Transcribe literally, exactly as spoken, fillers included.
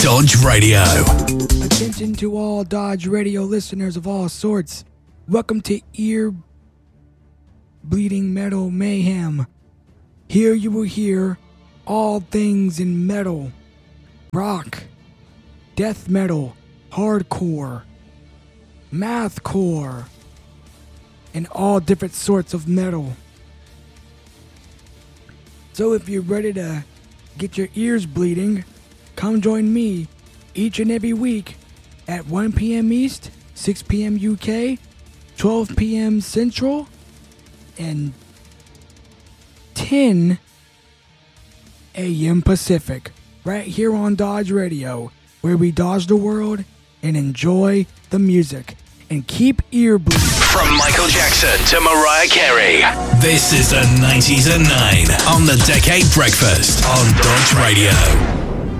Dodge Radio. Attention to all Dodge Radio listeners of all sorts. Welcome to Ear Bleeding Metal Mayhem. Here you will hear all things in metal, rock, death metal, hardcore, mathcore, and all different sorts of metal. So if you're ready to get your ears bleeding, come join me each and every week at one p.m. East, six p.m. U K, twelve p.m. Central, and ten a.m. Pacific, right here on Dodge Radio, where we dodge the world and enjoy the music and keep ear bleeding. From Michael Jackson to Mariah Carey, this is the nineties and nine on the Decade Breakfast on Dodge Radio.